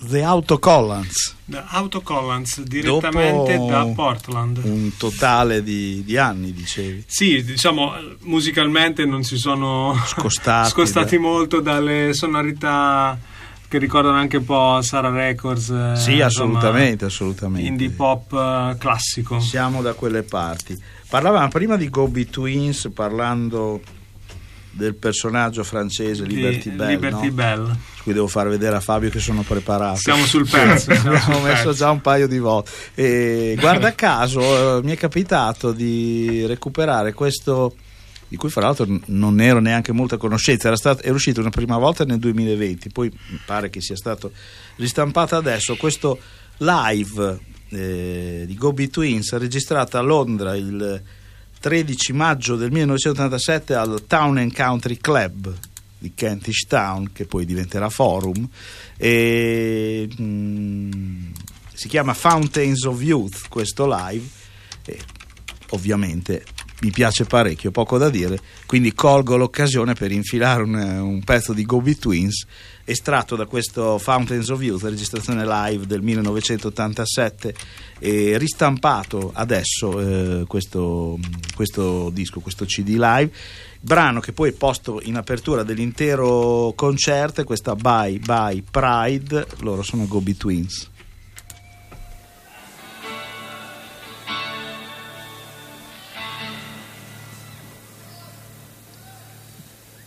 The Autocollants. Direttamente Dopo da Portland. Un totale di anni, dicevi. Sì, diciamo musicalmente non si sono scostati molto dalle sonorità che ricordano anche un po' Sarah Records. Sì, assolutamente. Indie pop classico. Siamo da quelle parti. Parlavamo prima di Go Betweens, parlando del personaggio francese Liberty Bell. Qui devo far vedere a Fabio che sono preparato. Siamo sul pezzo. L'ho messo già un paio di volte. E guarda caso mi è capitato di recuperare questo, di cui fra l'altro non ero neanche molta conoscenza. Era uscito una prima volta nel 2020, poi mi pare che sia stato ristampato adesso. Questo live di Go Betweens, registrata a Londra il 13 maggio del 1987 al Town and Country Club di Kentish Town, che poi diventerà Forum, e si chiama Fountains of Youth questo live, e ovviamente mi piace parecchio, poco da dire, quindi colgo l'occasione per infilare un pezzo di Go Betweens estratto da questo Fountains of Youth, registrazione live del 1987, e ristampato adesso questo disco, questo CD live, brano che poi è posto in apertura dell'intero concerto, questa Bye Bye Pride. Loro sono Go Betweens.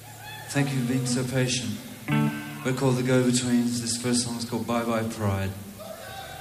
Thank you for being so patient. We're called the Go-Betweens. This first song is called Bye Bye Pride.